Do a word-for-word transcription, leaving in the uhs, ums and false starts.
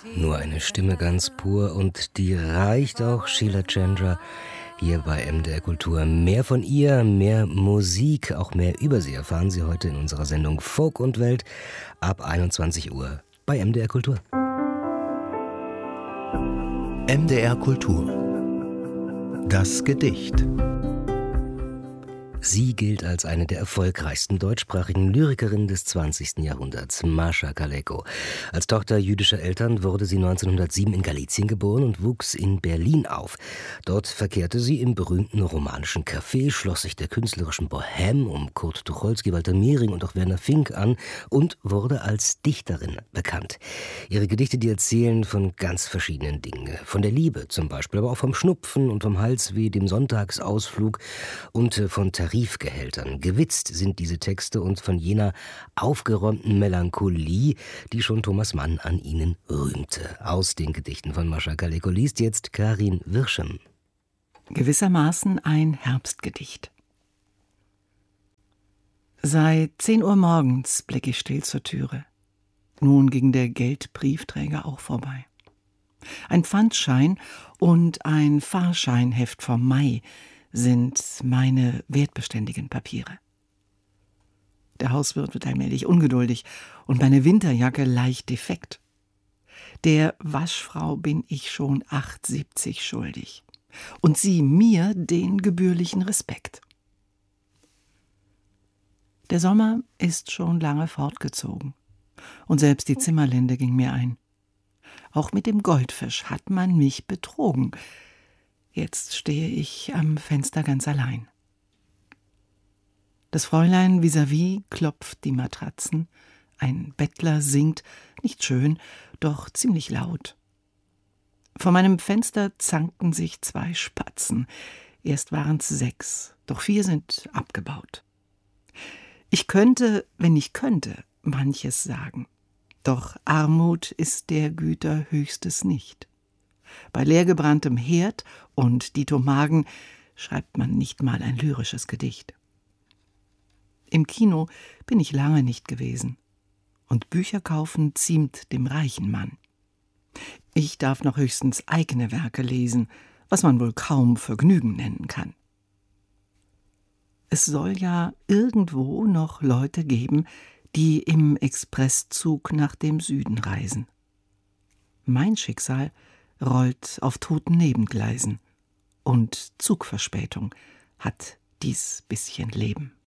Nur eine Stimme ganz pur und die reicht auch Sheila Chandra hier bei M D R Kultur. Mehr von ihr, mehr Musik, auch mehr über sie erfahren Sie heute in unserer Sendung Folk und Welt ab einundzwanzig Uhr bei M D R Kultur. M D R Kultur. Das Gedicht. Sie gilt als eine der erfolgreichsten deutschsprachigen Lyrikerinnen des zwanzigsten Jahrhunderts, Mascha Kaleko. Als Tochter jüdischer Eltern wurde sie neunzehnhundertsieben in Galizien geboren und wuchs in Berlin auf. Dort verkehrte sie im berühmten romanischen Café, schloss sich der künstlerischen Bohème um Kurt Tucholsky, Walter Miering und auch Werner Fink an und wurde als Dichterin bekannt. Ihre Gedichte, die erzählen von ganz verschiedenen Dingen. Von der Liebe zum Beispiel, aber auch vom Schnupfen und vom Halsweh, dem Sonntagsausflug und von Tarifgehältern. Gewitzt sind diese Texte und von jener aufgeräumten Melancholie, die schon Thomas Mann an ihnen rühmte. Aus den Gedichten von Mascha Kaleko liest jetzt Karin Wirschem. Gewissermaßen ein Herbstgedicht. Seit zehn Uhr morgens blick ich still zur Türe. Nun ging der Geldbriefträger auch vorbei. Ein Pfandschein und ein Fahrscheinheft vom Mai sind meine wertbeständigen Papiere. Der Hauswirt wird allmählich ungeduldig und meine Winterjacke leicht defekt. Der Waschfrau bin ich schon acht siebzig schuldig und sie mir den gebührlichen Respekt. Der Sommer ist schon lange fortgezogen und selbst die Zimmerlinde ging mir ein. Auch mit dem Goldfisch hat man mich betrogen. Jetzt stehe ich am Fenster ganz allein. Das Fräulein vis-à-vis klopft die Matratzen. Ein Bettler singt, nicht schön, doch ziemlich laut. Vor meinem Fenster zankten sich zwei Spatzen. Erst waren's sechs, doch vier sind abgebaut. Ich könnte, wenn ich könnte, manches sagen. Doch Armut ist der Güter höchstes nicht. Bei leergebranntem Herd und dito Magen schreibt man nicht mal ein lyrisches Gedicht. Im Kino bin ich lange nicht gewesen. Und Bücher kaufen ziemt dem reichen Mann. Ich darf noch höchstens eigene Werke lesen, was man wohl kaum Vergnügen nennen kann. Es soll ja irgendwo noch Leute geben, die im Expresszug nach dem Süden reisen. Mein Schicksal rollt auf toten Nebengleisen und Zugverspätung hat dies bisschen Leben.